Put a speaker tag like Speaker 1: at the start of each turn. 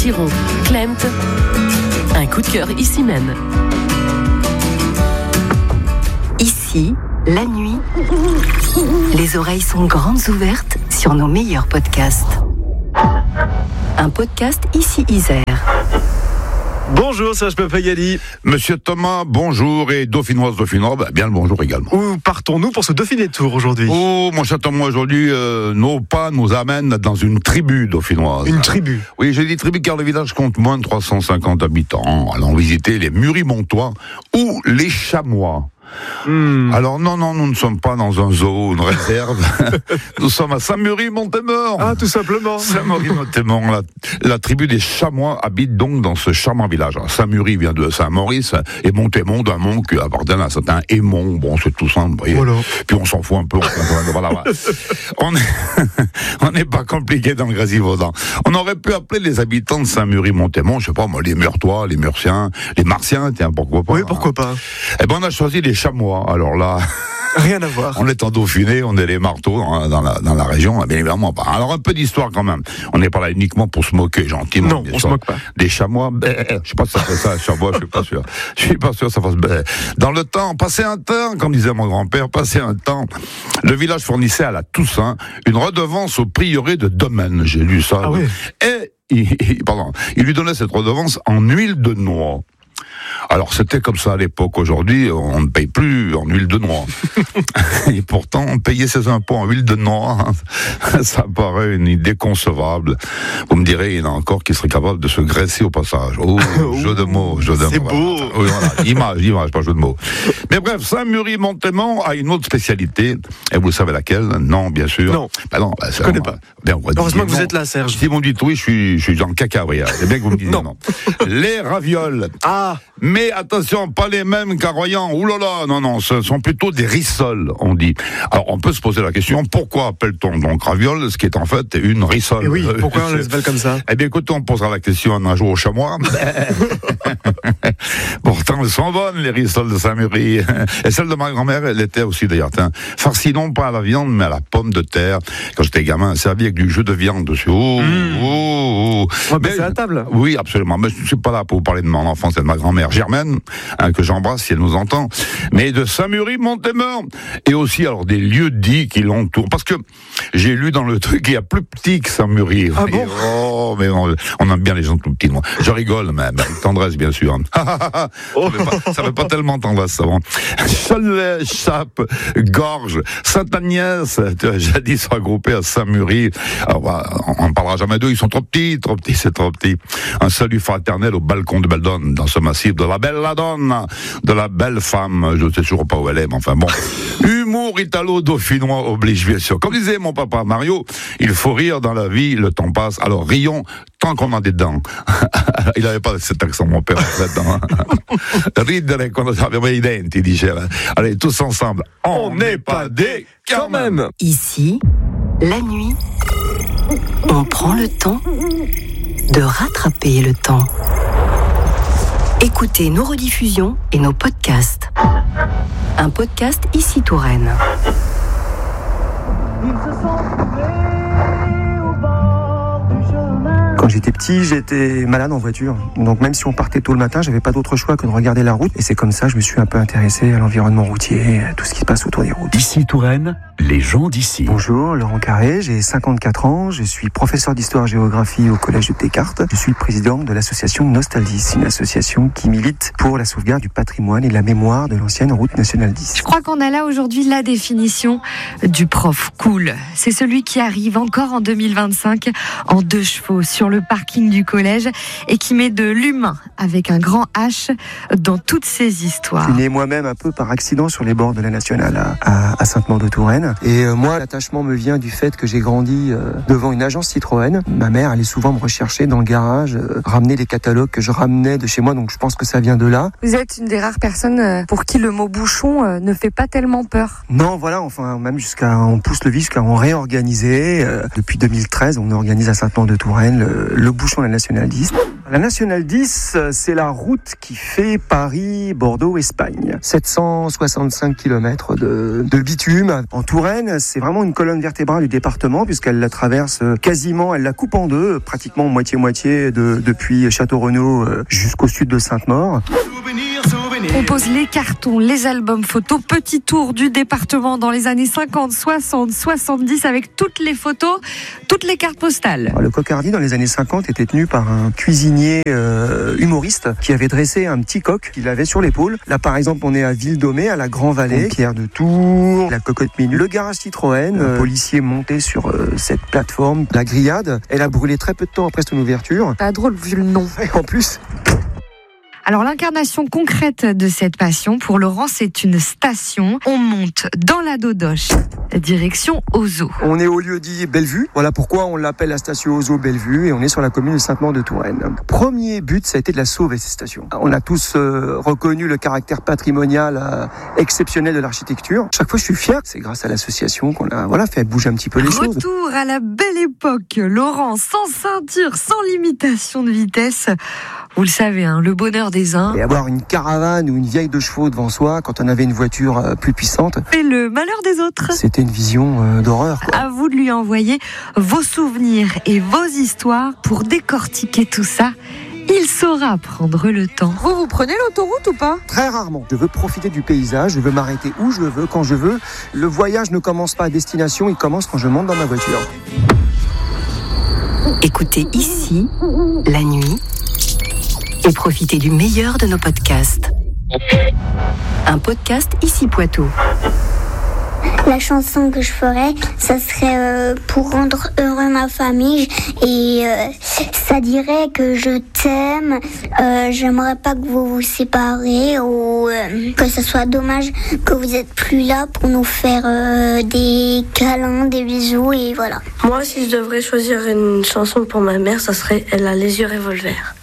Speaker 1: Tiron, Klemt. Un coup de cœur ici même.
Speaker 2: Ici, la nuit, les oreilles sont grandes ouvertes sur nos meilleurs podcasts. Un podcast ici Isère.
Speaker 3: Bonjour Serge Papayali.
Speaker 4: Monsieur Thomas, bonjour, et dauphinoise, dauphinois, bien le bonjour également.
Speaker 3: Où partons-nous pour ce Dauphiné Tour aujourd'hui ?
Speaker 4: Oh, mon cher Thomas, aujourd'hui, nos pas nous amènent dans une tribu dauphinoise.
Speaker 3: Une tribu ?
Speaker 4: Oui, j'ai dit tribu car le village compte moins de 350 habitants. Allons visiter les Muris-Montois ou les Chamois. Alors non, nous ne sommes pas dans un zoo, une réserve. Nous sommes à Saint-Mury-Montémort.
Speaker 3: Ah, tout simplement.
Speaker 4: Saint-Mury-Montémort, la tribu des Chamois habite donc dans ce charmant village. Alors, Saint-Mury vient de Saint-Maurice et Montémont d'un mont qui appartient à un certain Aimon. Bon, c'est tout simple. Voilà. Puis on s'en fout un peu. Voilà. On n'est pas compliqué dans le Grésivaudan. On aurait pu appeler les habitants de Saint-Mury-Montémont, je sais pas moi, les Meurtois, les Murciens, les Martiens, tiens, pourquoi pas.
Speaker 3: Oui, pourquoi pas.
Speaker 4: Eh ben, on a choisi les Chamois. Alors là,
Speaker 3: rien à voir.
Speaker 4: On est en Dauphiné, on est les marteaux dans la région, bien évidemment pas. Alors un peu d'histoire quand même. On n'est pas là uniquement pour se moquer, gentiment.
Speaker 3: Non, on se moque pas.
Speaker 4: Des chamois, je sais pas si ça fait ça, chamois, je suis pas sûr. Je suis pas sûr que ça fasse Dans le temps, passé un temps, comme disait mon grand-père, passé un temps, le village fournissait à la Toussaint une redevance au prieuré de Domaine. J'ai lu ça.
Speaker 3: Ah oui.
Speaker 4: Et il lui donnait cette redevance en huile de noix. Alors c'était comme ça à l'époque. Aujourd'hui, on ne paye plus en huile de noix. Et pourtant, on payait ses impôts en huile de noix. Ça paraît une idée concevable. Vous me direz, il y en a encore qui seraient capables de se graisser au passage. Oh, jeu de mots.
Speaker 3: C'est beau.
Speaker 4: Oui, voilà. Image, pas jeu de mots. Mais bref, Saint-Mury-Montémont a une autre spécialité. Et vous savez laquelle ? Non, bien sûr.
Speaker 3: Non. Je connais pas. Heureusement que vous êtes là, Serge.
Speaker 4: Si vous me dites oui, je suis dans le caca, oui. C'est bien que vous me disiez non. Les ravioles.
Speaker 3: Ah.
Speaker 4: Mais attention, pas les mêmes qu'à Royan. Ouh là là, non, ce sont plutôt des rissoles, on dit. Alors, on peut se poser la question, pourquoi appelle-t-on donc ravioles, ce qui est en fait une rissole ?
Speaker 3: Et oui, pourquoi on les appelle comme ça ?
Speaker 4: Eh bien, écoutez, on posera la question un jour au chamois. Pourtant, elles sont bonnes, les rissoles de Saint-Mury. Et celle de ma grand-mère, elle était aussi d'ailleurs, farcie non pas à la viande, mais à la pomme de terre. Quand j'étais gamin, servi avec du jus de viande dessus.
Speaker 3: On va passer à la table.
Speaker 4: Oui, absolument. Mais je ne suis pas là pour vous parler de mon enfance et de ma grand-mère Germaine, que j'embrasse si elle nous entend, mais de Saint-Mury-Montémort, et aussi alors des lieux dits qui l'entourent, parce que j'ai lu dans le truc qu'il y a plus petit que Saint-Mury.
Speaker 3: Ah bon ?
Speaker 4: Oh, mais on aime bien les gens tout petits, moi. Je rigole même, avec tendresse bien sûr. Ça fait pas tellement tendresse, ça va. Cholet, Chape, Gorge, Sainte-Agnès, jadis regroupés à Saint-Mury. Alors, on ne parlera jamais d'eux, ils sont trop petits, c'est trop petit. Un salut fraternel au balcon de Beldonne, dans ce massif de la bella donna, de la belle femme, je ne sais toujours pas où elle est, mais enfin bon. Humour italo-dauphinois oblige, bien sûr. Comme disait mon papa Mario, il faut rire dans la vie, le temps passe, alors rions tant qu'on a des dents. Il n'avait pas cet accent, mon père, là-dedans. Ridere quando abbiamo i denti, diceva. Allez, tous ensemble, on n'est pas des quand même.
Speaker 2: Ici, la nuit, on prend le temps de rattraper le temps. Écoutez nos rediffusions et nos podcasts. Un podcast ici Touraine.
Speaker 5: Quand j'étais petit, j'étais malade en voiture. Donc même si on partait tôt le matin, j'avais pas d'autre choix que de regarder la route. Et c'est comme ça que je me suis un peu intéressé à l'environnement routier, à tout ce qui se passe autour des routes.
Speaker 6: Ici Touraine, les gens d'ici.
Speaker 5: Bonjour, Laurent Carré, j'ai 54 ans, je suis professeur d'histoire-géographie au collège de Descartes. Je suis le président de l'association Nostaldis, une association qui milite pour la sauvegarde du patrimoine et la mémoire de l'ancienne route nationale 10.
Speaker 7: Je crois qu'on a là aujourd'hui la définition du prof cool. C'est celui qui arrive encore en 2025 en 2 chevaux sur le parking du collège et qui met de l'humain avec un grand H dans toutes ces histoires.
Speaker 5: Je suis né moi-même un peu par accident sur les bords de la nationale à Sainte-Maure-de-Touraine. Et moi, l'attachement me vient du fait que j'ai grandi devant une agence Citroën. Ma mère allait souvent me rechercher dans le garage, ramener les catalogues que je ramenais de chez moi, donc je pense que ça vient de là.
Speaker 7: Vous êtes une des rares personnes pour qui le mot bouchon ne fait pas tellement peur.
Speaker 5: Non, voilà, enfin, même on pousse le vice jusqu'à en réorganiser. Depuis 2013, on organise à Sainte-Maure-de-Touraine le bouchon de la nationale 10. La Nationale 10, c'est la route qui fait Paris-Bordeaux-Espagne. 765 km de bitume. En Touraine, c'est vraiment une colonne vertébrale du département puisqu'elle la traverse quasiment, elle la coupe en deux, pratiquement moitié-moitié depuis Château-Renaud jusqu'au sud de Sainte-Maure.
Speaker 7: On pose les cartons, les albums photos, petit tour du département dans les années 50, 60, 70 avec toutes les photos, toutes les cartes postales.
Speaker 5: Alors, le Coq-Hardy dans les années 50 était tenu par un cuisinier humoriste qui avait dressé un petit coq qu'il avait sur l'épaule. Là par exemple on est à Ville-Domée, à la Grand-Vallée, Pierre de Tours, la Cocotte Minute, le garage Citroën, un policier monté sur cette plateforme. La grillade, elle a brûlé très peu de temps après son ouverture.
Speaker 7: Pas drôle vu le nom.
Speaker 5: Et en plus...
Speaker 7: Alors l'incarnation concrète de cette passion, pour Laurent, c'est une station. On monte dans la Dodoche, direction Ozo.
Speaker 5: On est au lieu-dit Bellevue. Voilà pourquoi on l'appelle la station Ozo Bellevue et on est sur la commune de Sainte-Maure-de-Touraine. Premier but, ça a été de la sauver, cette station. On a tous reconnu le caractère patrimonial exceptionnel de l'architecture. Chaque fois, je suis fier. C'est grâce à l'association qu'on a fait bouger un petit peu les choses.
Speaker 7: Retour à la belle époque. Laurent, sans ceinture, sans limitation de vitesse. Vous le savez, le bonheur des uns.
Speaker 5: Et avoir une caravane ou une vieille de chevaux devant soi quand on avait une voiture plus puissante.
Speaker 7: Et le malheur des autres.
Speaker 5: C'était une vision d'horreur, quoi.
Speaker 7: À vous de lui envoyer vos souvenirs et vos histoires pour décortiquer tout ça. Il saura prendre le temps. Vous prenez l'autoroute ou pas ?
Speaker 5: Très rarement. Je veux profiter du paysage, je veux m'arrêter où je veux, quand je veux. Le voyage ne commence pas à destination, il commence quand je monte dans ma voiture.
Speaker 2: Écoutez ici, la nuit, et profitez du meilleur de nos podcasts. Un podcast Ici Poitou.
Speaker 8: La chanson que je ferais, ça serait pour rendre heureux ma famille et ça dirait que je t'aime, j'aimerais pas que vous vous séparez ou que ce soit dommage que vous êtes plus là pour nous faire des câlins, des bisous et voilà.
Speaker 9: Moi, si je devrais choisir une chanson pour ma mère, ça serait Elle a les yeux revolver.